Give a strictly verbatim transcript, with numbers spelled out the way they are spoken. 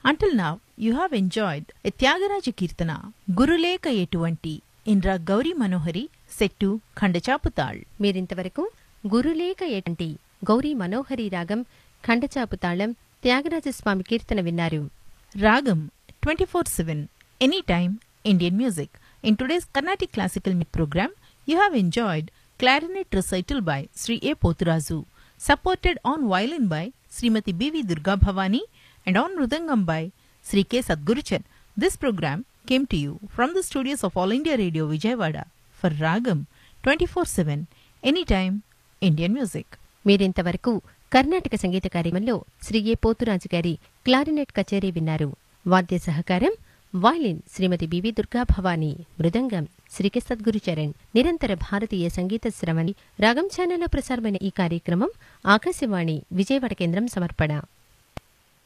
Until now, you have enjoyed a Tyagaraja Kirtana, Guruleka Etuvanti, in Rag Gauri Manohari, set to Khandachaputal. మీరింతవరకు గురులేక ఏటంటి గౌరీ మనోహరి రాగం ఖండచాపుతాళం త్యాగరాజస్వామి కీర్తన విన్నారు. Ragam twenty-four seven, Anytime Indian Music. In today's Carnatic Classical Music program, you have enjoyed clarinet recital by Sri A. Poturazu, supported on violin by Srimati B V Durga Bhavani and on Mridangam by Sri K. Sadguruchan. This program came to you from the studios of All India Radio Vijayawada for Ragam twenty-four seven, Anytime Indian Music. మీరింతవరకు కర్ణాటక సంగీత కార్యక్రమంలో శ్రీ ఏ పోతురాజు గారి clarinet కచేరీ విన్నారు. వాద్య సహకారం violin శ్రీమతి BV Durga Bhavani, మృదంగం Shri K Sadgurucharan. నిరంతర భారతీయ సంగీత శ్రవణి రాగం ఛానల్లో ప్రసారమైన ఈ కార్యక్రమం ఆకాశవాణి విజయవాడ కేంద్రం సమర్పణ.